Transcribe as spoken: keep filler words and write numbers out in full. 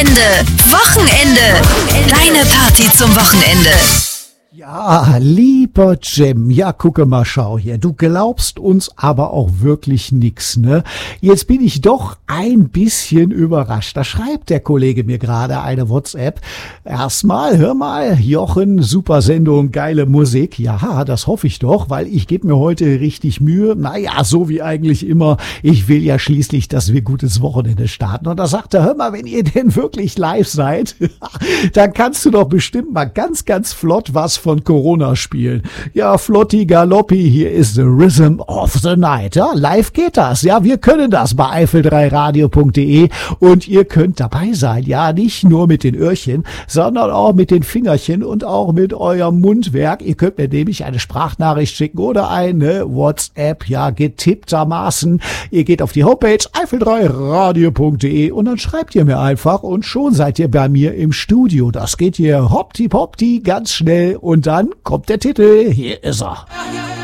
Wochenende. Wochenende. Deine Party zum Wochenende. Ja, lieber Jim, ja, gucke mal, schau hier. Du glaubst uns aber auch wirklich nix, ne? Jetzt bin ich doch ein bisschen überrascht. Da schreibt der Kollege mir gerade eine WhatsApp. Erstmal, hör mal, Jochen, super Sendung, geile Musik. Ja, das hoffe ich doch, weil ich gebe mir heute richtig Mühe. Naja, so wie eigentlich immer. Ich will ja schließlich, dass wir gut ins Wochenende starten. Und da sagt er, hör mal, wenn ihr denn wirklich live seid, dann kannst du doch bestimmt mal ganz, ganz flott was von Corona spielen. Ja, Flotti Galoppi, hier ist the Rhythm of the Night. Ja, live geht das. Ja, wir können das bei eifel drei radio punkt de und ihr könnt dabei sein. Ja, nicht nur mit den Öhrchen, sondern auch mit den Fingerchen und auch mit eurem Mundwerk. Ihr könnt mir nämlich eine Sprachnachricht schicken oder eine WhatsApp, ja, getipptermaßen. Ihr geht auf die Homepage eifel drei radio punkt de und dann schreibt ihr mir einfach und schon seid ihr bei mir im Studio. Das geht hier hoppti-poppti ganz schnell. Und dann kommt der Titel. Hier ist er.